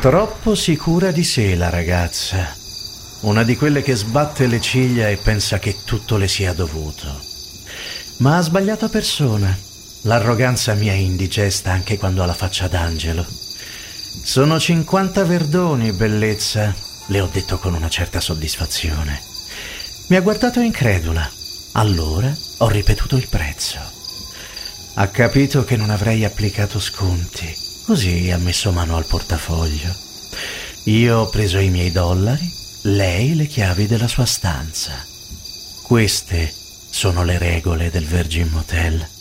Troppo sicura di sé la ragazza. Una di quelle che sbatte le ciglia e pensa che tutto le sia dovuto. Ma ha sbagliato persona. L'arroganza mi è indigesta anche quando ha la faccia d'angelo. Sono 50 verdoni, bellezza, le ho detto con una certa soddisfazione. Mi ha guardato incredula. Allora ho ripetuto il prezzo. Ha capito che non avrei applicato sconti. Così ha messo mano al portafoglio. Io ho preso i miei dollari, lei le chiavi della sua stanza. Queste sono le regole del Virgin Motel.